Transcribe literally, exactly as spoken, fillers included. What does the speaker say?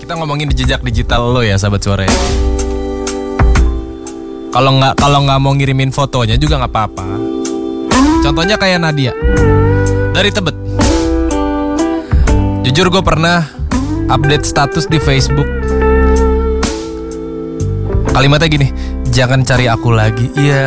Kita ngomongin di jejak digital lo ya, sahabat suara. Kalau nggak kalau nggak mau ngirimin fotonya juga nggak apa-apa. Contohnya kayak Nadia dari Tebet. Jujur gue pernah update status di Facebook. Kalimatnya gini, jangan cari aku lagi. Iya.